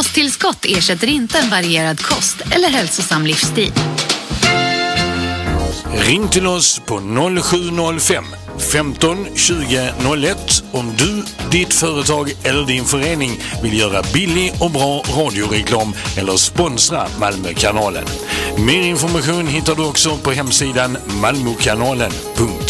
Kosttillskott ersätter inte en varierad kost eller hälsosam livsstil. Ring till oss på 0705 15 20 01 om du, ditt företag eller din förening vill göra billig och bra radioreklam eller sponsra Malmökanalen. Mer information hittar du också på hemsidan malmokanalen.se.